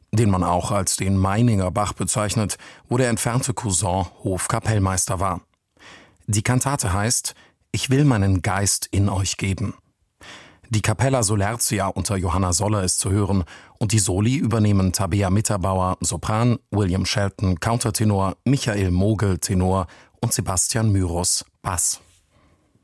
Den man auch als den Meininger Bach bezeichnet, wo der entfernte Cousin Hofkapellmeister war. Die Kantate heißt »Ich will meinen Geist in euch geben«. Die Capella Solertia unter Johanna Soller ist zu hören und die Soli übernehmen Tabea Mitterbauer, Sopran, William Shelton, Countertenor, Michael Mogel, Tenor und Sebastian Myrus, Bass.